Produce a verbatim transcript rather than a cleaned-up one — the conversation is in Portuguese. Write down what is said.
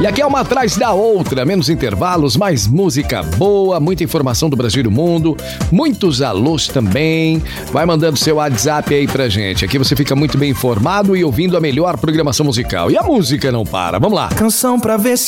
aqui é uma atrás da outra, menos intervalos, mais música boa, muita informação do Brasil e do mundo, muitos alôs também. Vai mandando seu WhatsApp aí pra gente. Aqui você fica muito bem informado e ouvindo a melhor programação musical. E a música não para. Vamos lá. Canção pra ver se